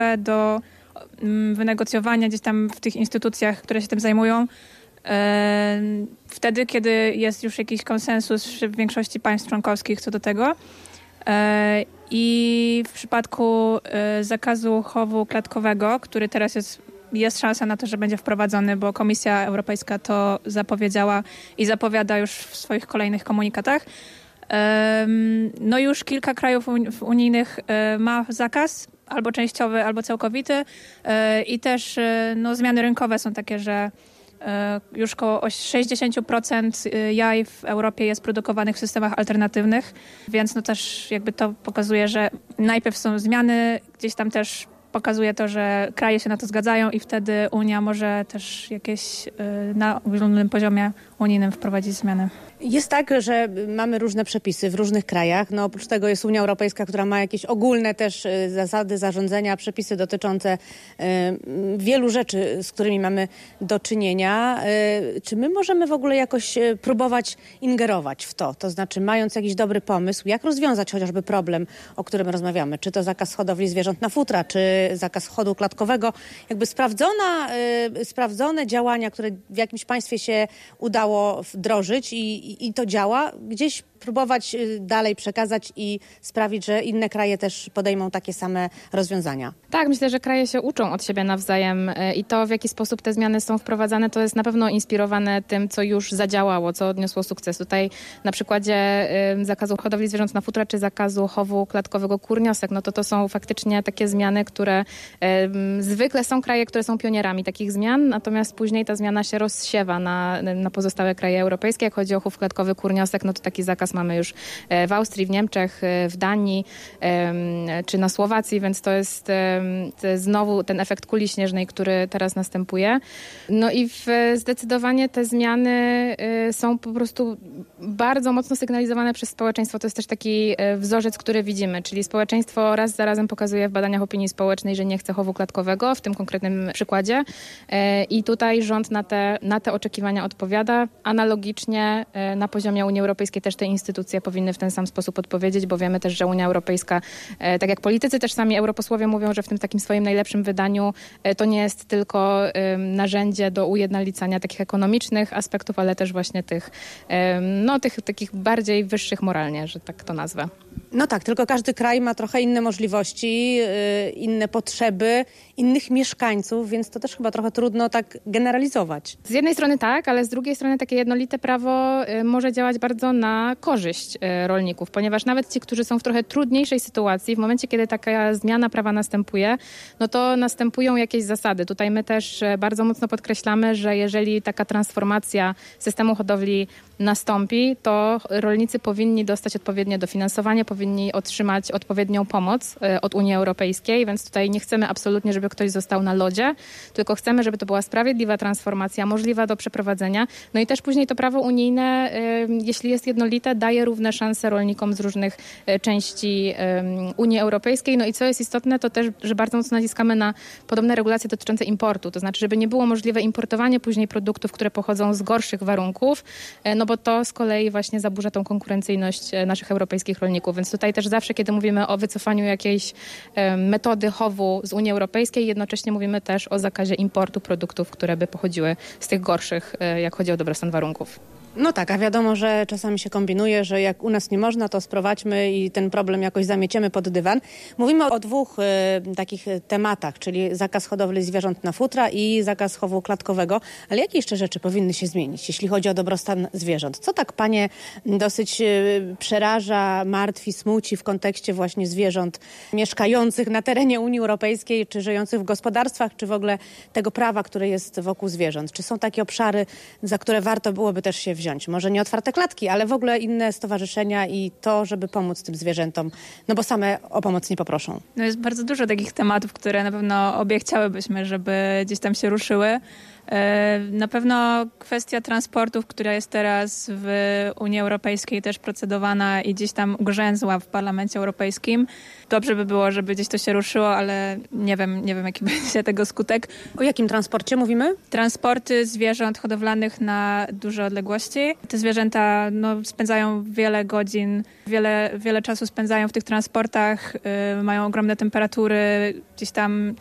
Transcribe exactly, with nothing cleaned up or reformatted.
do wynegocjowania gdzieś tam w tych instytucjach, które się tym zajmują. Wtedy, kiedy jest już jakiś konsensus w większości państw członkowskich co do tego. I w przypadku zakazu chowu klatkowego, który teraz jest, jest szansa na to, że będzie wprowadzony, bo Komisja Europejska to zapowiedziała i zapowiada już w swoich kolejnych komunikatach. No już kilka krajów unijnych ma zakaz, albo częściowy, albo całkowity. I też no, zmiany rynkowe są takie, że już około sześćdziesiąt procent jaj w Europie jest produkowanych w systemach alternatywnych, więc no też jakby to pokazuje, że najpierw są zmiany, gdzieś tam też pokazuje to, że kraje się na to zgadzają i wtedy Unia może też jakieś na ogólnym poziomie unijnym wprowadzić zmiany. Jest tak, że mamy różne przepisy w różnych krajach. No oprócz tego jest Unia Europejska, która ma jakieś ogólne też zasady zarządzania, przepisy dotyczące y, wielu rzeczy, z którymi mamy do czynienia. Y, czy my możemy w ogóle jakoś próbować ingerować w to? To znaczy, mając jakiś dobry pomysł, jak rozwiązać chociażby problem, o którym rozmawiamy? Czy to zakaz hodowli zwierząt na futra, czy zakaz chowu klatkowego? Jakby sprawdzona, y, sprawdzone działania, które w jakimś państwie się udało wdrożyć i I to działa, gdzieś próbować dalej przekazać i sprawić, że inne kraje też podejmą takie same rozwiązania. Tak, myślę, że kraje się uczą od siebie nawzajem i to, w jaki sposób te zmiany są wprowadzane, to jest na pewno inspirowane tym, co już zadziałało, co odniosło sukces. Tutaj na przykładzie zakazu hodowli zwierząt na futra czy zakazu chowu klatkowego kurniosek, no to to są faktycznie takie zmiany, które um, zwykle są kraje, które są pionierami takich zmian, natomiast później ta zmiana się rozsiewa na, na pozostałe kraje europejskie. Jak chodzi o chów klatkowy kurniosek, no to taki zakaz mamy już w Austrii, w Niemczech, w Danii czy na Słowacji, więc to jest, to jest znowu ten efekt kuli śnieżnej, który teraz następuje. No i w, zdecydowanie te zmiany są po prostu bardzo mocno sygnalizowane przez społeczeństwo. To jest też taki wzorzec, który widzimy, czyli społeczeństwo raz za razem pokazuje w badaniach opinii społecznej, że nie chce chowu klatkowego, w tym konkretnym przykładzie. I tutaj rząd na te, na te oczekiwania odpowiada. Analogicznie na poziomie Unii Europejskiej też te instytucje powinny w ten sam sposób odpowiedzieć, bo wiemy też, że Unia Europejska, tak jak politycy, też sami europosłowie mówią, że w tym takim swoim najlepszym wydaniu to nie jest tylko narzędzie do ujednolicania takich ekonomicznych aspektów, ale też właśnie tych, no, tych takich bardziej wyższych moralnie, że tak to nazwę. No tak, tylko każdy kraj ma trochę inne możliwości, yy, inne potrzeby, innych mieszkańców, więc to też chyba trochę trudno tak generalizować. Z jednej strony tak, ale z drugiej strony takie jednolite prawo y, może działać bardzo na korzyść y, rolników, ponieważ nawet ci, którzy są w trochę trudniejszej sytuacji, w momencie, kiedy taka zmiana prawa następuje, no to następują jakieś zasady. Tutaj my też y, bardzo mocno podkreślamy, że jeżeli taka transformacja systemu hodowli nastąpi, to rolnicy powinni dostać odpowiednie dofinansowanie, powinni otrzymać odpowiednią pomoc od Unii Europejskiej, więc tutaj nie chcemy absolutnie, żeby ktoś został na lodzie, tylko chcemy, żeby to była sprawiedliwa transformacja, możliwa do przeprowadzenia. No i też później to prawo unijne, jeśli jest jednolite, daje równe szanse rolnikom z różnych części Unii Europejskiej. No i co jest istotne, to też, że bardzo mocno naciskamy na podobne regulacje dotyczące importu, to znaczy, żeby nie było możliwe importowanie później produktów, które pochodzą z gorszych warunków, no bo to z kolei właśnie zaburza tą konkurencyjność naszych europejskich rolników. Więc tutaj też zawsze, kiedy mówimy o wycofaniu jakiejś e, metody chowu z Unii Europejskiej, jednocześnie mówimy też o zakazie importu produktów, które by pochodziły z tych gorszych, e, jak chodzi o dobrostan warunków. No tak, a wiadomo, że czasami się kombinuje, że jak u nas nie można, to sprowadźmy i ten problem jakoś zamieciemy pod dywan. Mówimy o dwóch y, takich tematach, czyli zakaz hodowli zwierząt na futra i zakaz chowu klatkowego. Ale jakie jeszcze rzeczy powinny się zmienić, jeśli chodzi o dobrostan zwierząt? Co tak panie dosyć y, przeraża, martwi, smuci w kontekście właśnie zwierząt mieszkających na terenie Unii Europejskiej, czy żyjących w gospodarstwach, czy w ogóle tego prawa, które jest wokół zwierząt? Czy są takie obszary, za które warto byłoby też się wziąć? Może nie otwarte klatki, ale w ogóle inne stowarzyszenia i to, żeby pomóc tym zwierzętom, no bo same o pomoc nie poproszą. No jest bardzo dużo takich tematów, które na pewno obie chciałybyśmy, żeby gdzieś tam się ruszyły. E, Na pewno kwestia transportów, która jest teraz w Unii Europejskiej też procedowana i gdzieś tam ugrzęzła w Parlamencie Europejskim. Dobrze by było, żeby gdzieś to się ruszyło, ale nie wiem, nie wiem jaki będzie tego skutek. O jakim transporcie mówimy? Transporty zwierząt hodowlanych na duże odległości. Te zwierzęta no, spędzają wiele godzin, wiele, wiele czasu spędzają w tych transportach, y, mają ogromne temperatury, gdzieś tam